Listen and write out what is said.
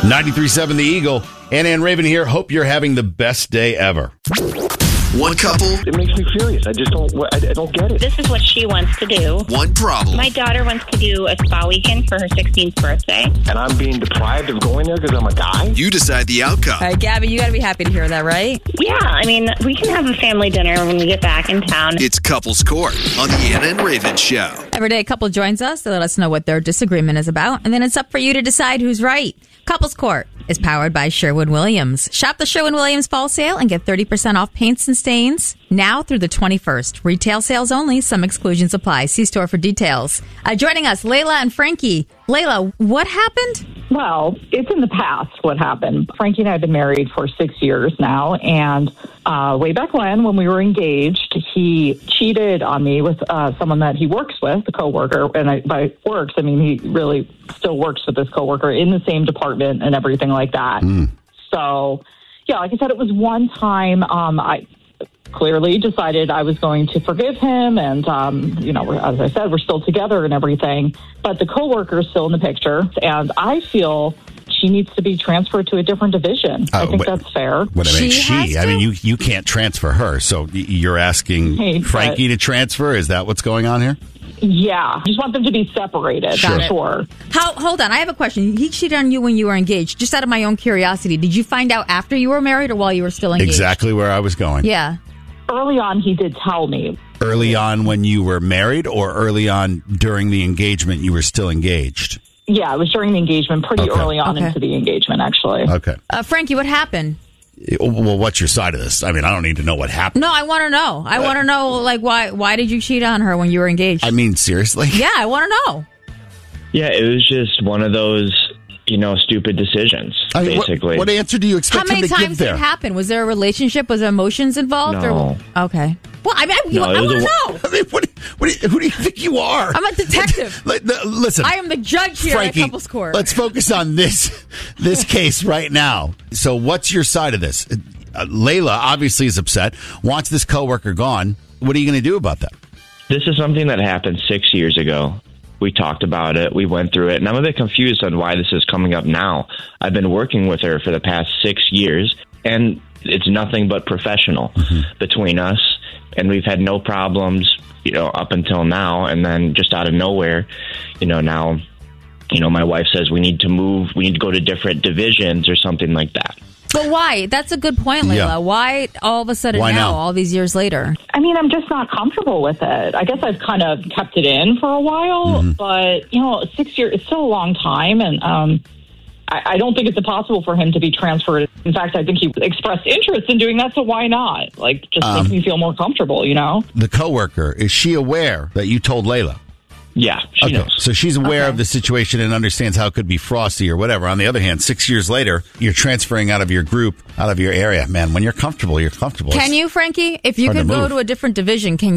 93.7 The Eagle. Anna and Raven here. Hope you're having the best day ever. One couple. It makes me furious. I don't get it. This is what she wants to do. One problem. My daughter wants to do a spa weekend for her 16th birthday. And I'm being deprived of going there because I'm a guy? You decide the outcome. All right, Gabby, you got to be happy to hear that, right? Yeah, I mean, we can have a family dinner when we get back in town. It's Couples Court on the Anna and Raven Show. Every day a couple joins us to let us know what their disagreement is about, and then it's up for you to decide who's right. Couples Court is powered by Sherwin-Williams. Shop the Sherwin-Williams fall sale and get 30% off paints and stains now through the 21st. Retail sales only. Some exclusions apply. See store for details. Joining us, Layla and Frankie. Layla, what happened? Well, it's in the past what happened. Frankie and I have been married for 6 years now, and way back when we were engaged, he cheated on me with someone that he works with, a coworker. And by works, I mean he really still works with this coworker in the same department and everything like that. So, yeah, like I said, it was one time. I clearly decided I was going to forgive him, and as I said, we're still together and everything. But the coworker is still in the picture, and I feel she needs to be transferred to a different division. I think that's fair. What I mean, I mean, you can't transfer her, so you're asking Frankie to transfer? Is that what's going on here? Yeah, just want them to be separated. Sure. Hold on, I have a question. He cheated on you when you were engaged. Just out of my own curiosity, did you find out after you were married or while you were still engaged? Exactly where I was going. Yeah. Early on, he did tell me. Early on when you were married, or early on during the engagement you were still engaged? Yeah, it was during the engagement, pretty early on into the engagement, actually. Okay. Frankie, what happened? Well, what's your side of this? I mean, I don't need to know what happened. No, I want to know. I want to know, like, why did you cheat on her when you were engaged? I mean, seriously? Yeah, I want to know. Yeah, it was just one of those, stupid decisions, basically. What answer do you expect him to give there? How many times did it happen? Was there a relationship? Was there emotions involved? No. Okay. Well, I want to know. I mean, who do you think you are? I'm a detective. Listen. I am the judge here Frankie, at Couples Court. Let's focus on this case right now. So what's your side of this? Layla obviously is upset, wants this coworker gone. What are you going to do about that? This is something that happened 6 years ago. We talked about it. We went through it. And I'm a bit confused on why this is coming up now. I've been working with her for the past 6 years, and it's nothing but professional between us. And we've had no problems, up until now. And then just out of nowhere, now, my wife says we need to move. We need to go to different divisions or something like that. But why? That's a good point, Layla. Yeah. Why all of a sudden now, all these years later? I mean, I'm just not comfortable with it. I guess I've kind of kept it in for a while, but, 6 years, it's still a long time, and I don't think it's impossible for him to be transferred. In fact, I think he expressed interest in doing that, so why not? Like, just make me feel more comfortable, The coworker, is she aware that you told Layla? Yeah, she knows. So she's aware of the situation and understands how it could be frosty or whatever. On the other hand, 6 years later, you're transferring out of your group, out of your area. Man, when you're comfortable, you're comfortable. Can you, Frankie? If you could go to a different division, can